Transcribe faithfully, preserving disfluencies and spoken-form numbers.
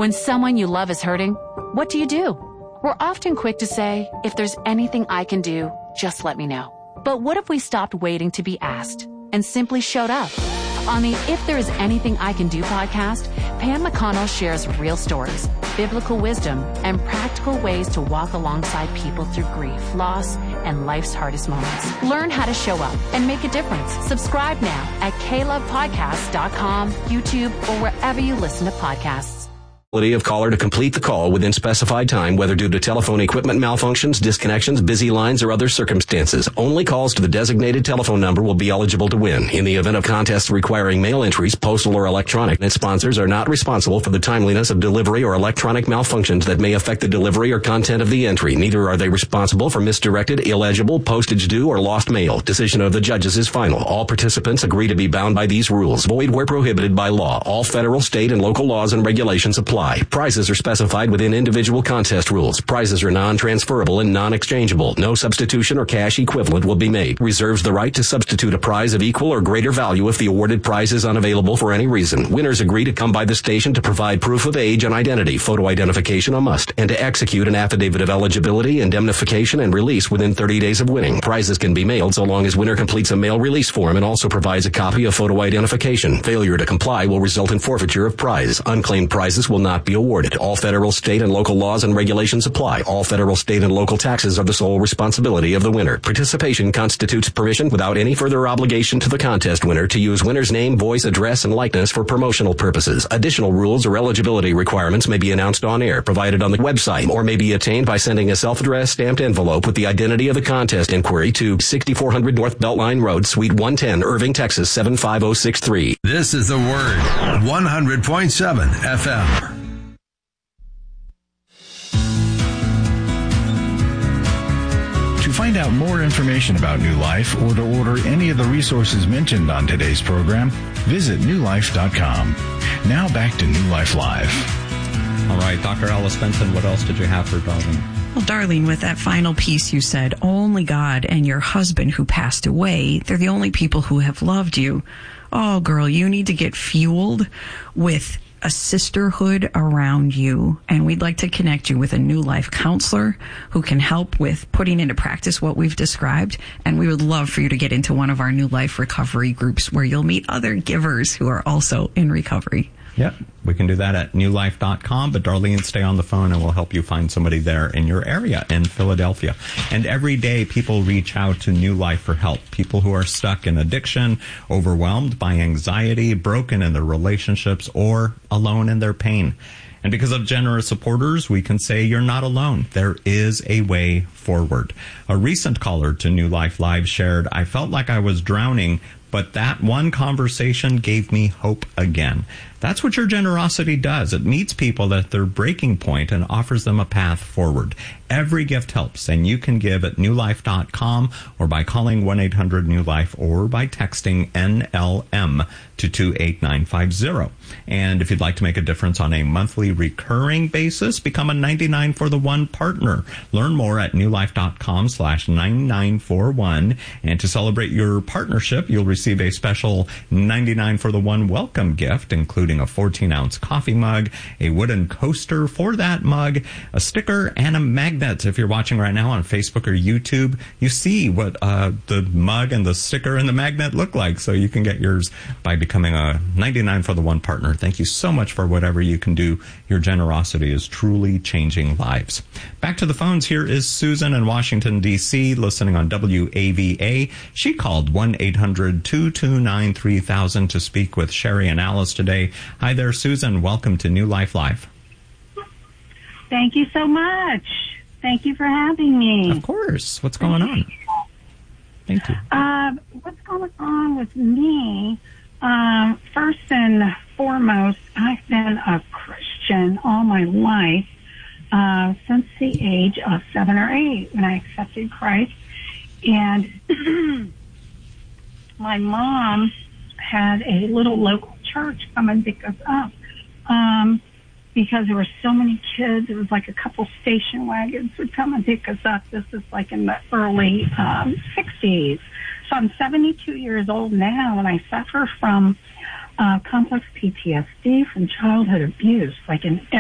When someone you love is hurting, what do you do? We're often quick to say, if there's anything I can do, just let me know. But what if we stopped waiting to be asked and simply showed up? On the If There Is Anything I Can Do podcast, Pam McConnell shares real stories, biblical wisdom, and practical ways to walk alongside people through grief, loss, and life's hardest moments. Learn how to show up and make a difference. Subscribe now at k love podcast dot com, YouTube, or wherever you listen to podcasts. Of caller to complete the call within specified time, whether due to telephone equipment malfunctions, disconnections, busy lines, or other circumstances. Only calls to the designated telephone number will be eligible to win. In the event of contests requiring mail entries, postal or electronic, its sponsors are not responsible for the timeliness of delivery or electronic malfunctions that may affect the delivery or content of the entry. Neither are they responsible for misdirected, illegible, postage due, or lost mail. Decision of the judges is final. All participants agree to be bound by these rules. Void where prohibited by law. All federal, state, and local laws and regulations apply. Prizes are specified within individual contest rules. Prizes are non-transferable and non-exchangeable. No substitution or cash equivalent will be made. Reserves the right to substitute a prize of equal or greater value if the awarded prize is unavailable for any reason. Winners agree to come by the station to provide proof of age and identity, photo identification a must, and to execute an affidavit of eligibility, indemnification, and release within thirty days of winning. Prizes can be mailed so long as winner completes a mail release form and also provides a copy of photo identification. Failure to comply will result in forfeiture of prize. Unclaimed prizes will not be awarded. All federal, state, and local laws and regulations apply. All federal, state, and local taxes are the sole responsibility of the winner. Participation constitutes permission without any further obligation to the contest winner to use winner's name, voice, address, and likeness for promotional purposes. Additional rules or eligibility requirements may be announced on air, provided on the website, or may be attained by sending a self-addressed stamped envelope with the identity of the contest inquiry to sixty-four hundred North Beltline Road, Suite one ten, Irving, Texas seven five zero six three. This is The Word, one hundred point seven F M. To find out more information about New Life or to order any of the resources mentioned on today's program, visit new life dot com. Now back to New Life Live. All right, Doctor Alice Benson, what else did you have for Darlene? Well, Darlene, with that final piece you said, only God and your husband who passed away, they're the only people who have loved you. Oh, girl, you need to get fueled with a sisterhood around you, and we'd like to connect you with a New Life counselor who can help with putting into practice what we've described, and we would love for you to get into one of our New Life recovery groups where you'll meet other givers who are also in recovery. Yep, we can do that at new life dot com, but Darlene, stay on the phone and we'll help you find somebody there in your area in Philadelphia. And every day people reach out to New Life for help. People who are stuck in addiction, overwhelmed by anxiety, broken in their relationships, or alone in their pain. And because of generous supporters, we can say you're not alone. There is a way forward. A recent caller to New Life Live shared, I felt like I was drowning, but that one conversation gave me hope again. That's what your generosity does. It meets people at their breaking point and offers them a path forward. Every gift helps, and you can give at new life dot com or by calling one eight hundred new life or by texting N L M to two eight nine five zero. And if you'd like to make a difference on a monthly recurring basis, become a ninety-nine for the one partner. Learn more at new life dot com slash nine nine four one. And to celebrate your partnership, you'll receive a special ninety-nine for the one welcome gift, including a fourteen ounce coffee mug, a wooden coaster for that mug, a sticker, and a magnet. If you're watching right now on Facebook or YouTube, you see what uh, the mug and the sticker and the magnet look like, so you can get yours by becoming a ninety-nine for the one partner. Thank you so much for whatever you can do. Your generosity is truly changing lives. Back to the phones. Here is Susan in Washington, D C, listening on W A V A. She called one eight hundred two two nine three thousand to speak with Sherry and Alice today. Hi there, Susan. Welcome to New Life Live. Thank you so much. Thank you for having me. Of course. What's going on? Thank you. Uh, what's going on with me? Um, first and foremost, I've been a Christian all my life, uh, since the age of seven or eight when I accepted Christ. And my mom had a little local church come and pick us up. Um, because there were so many kids, it was like a couple station wagons would come and pick us up. This is like in the early um, sixties. So I'm seventy-two years old now, and I suffer from uh, complex P T S D from childhood abuse, like in